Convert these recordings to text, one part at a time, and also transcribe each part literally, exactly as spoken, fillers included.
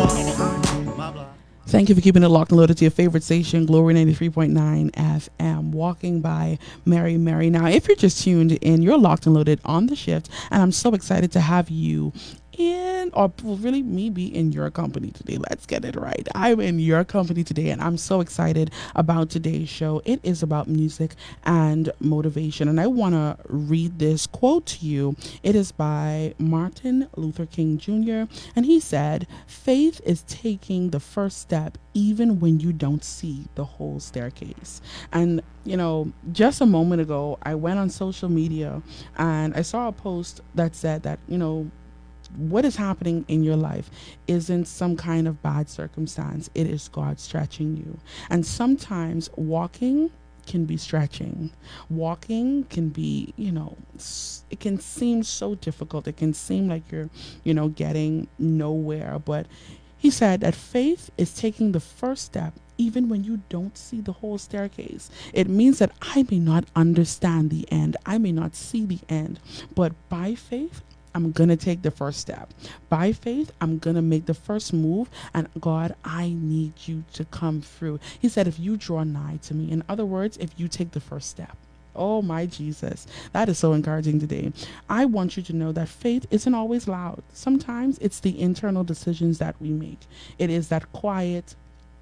Thank you for keeping it locked and loaded to your favorite station, Glory ninety-three point nine F M. Walking by Mary Mary. Now, if you're just tuned in, you're locked and loaded on the shift, and I'm so excited to have you in, or well, really me be in your company today. Let's get it right. I'm in your company today, and I'm so excited about today's show. It is about music and motivation, and I want to read this quote to you. It is by Martin Luther King Junior, and he said, "Faith is taking the first step even when you don't see the whole staircase." And you know, just a moment ago, I went on social media and I saw a post that said that, you know, what is happening in your life isn't some kind of bad circumstance. It is God stretching you. And sometimes walking can be stretching. Walking can be, you know, it can seem so difficult. It can seem like you're, you know, getting nowhere. But he said that faith is taking the first step even when you don't see the whole staircase. It means that I may not understand the end. I may not see the end. But by faith, I'm going to take the first step. By faith, I'm going to make the first move. And God, I need you to come through. He said, if you draw nigh to me, in other words, if you take the first step. Oh my Jesus. That is so encouraging today. I want you to know that faith isn't always loud. Sometimes it's the internal decisions that we make. It is that quiet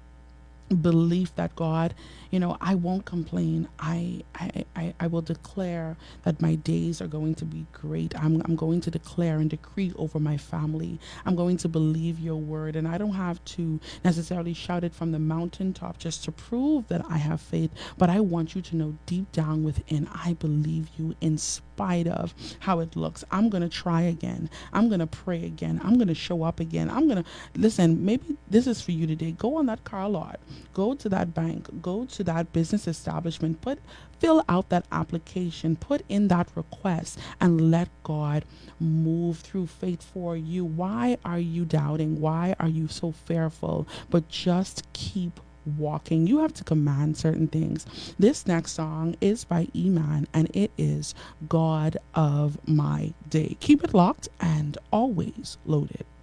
belief that God, you know, I won't complain. I, I I I will declare that my days are going to be great. I'm I'm going to declare and decree over my family. I'm going to believe your word, and I don't have to necessarily shout it from the mountaintop just to prove that I have faith, but I want you to know deep down within, I believe you in spite of how it looks. I'm going to try again. I'm going to pray again. I'm going to show up again. I'm going to listen. Maybe this is for you today. Go on that car lot. Go to that bank, go to that business establishment, put fill out that application, put in that request, and let God move through faith for you. Why are you doubting? Why are you so fearful? But just keep walking. You have to command certain things. This next song is by E-Man, and it is God of My Day. Keep it locked and always loaded.